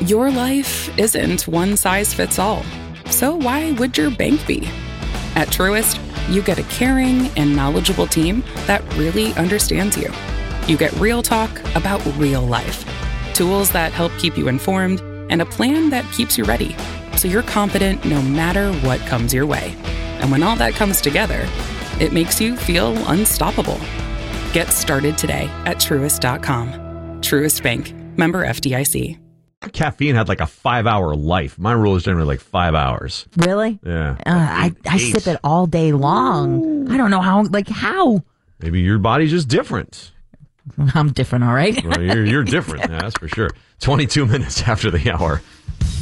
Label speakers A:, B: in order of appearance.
A: Your life isn't one size fits all. So why would your bank be? At Truist, you get a caring and knowledgeable team that really understands you. You get real talk about real life, tools that help keep you informed, and a plan that keeps you ready, so you're confident no matter what comes your way. And when all that comes together, it makes you feel unstoppable. Get started today at Truist.com. Truist Bank. Member FDIC.
B: Caffeine had like a 5-hour life. My rule is generally like 5 hours.
C: Really?
B: Yeah.
C: I sip it all day long. I don't know how.
B: Maybe your body's just different.
C: I'm different, all right?
B: Well, you're different. Yeah, that's for sure. 22 minutes after the hour.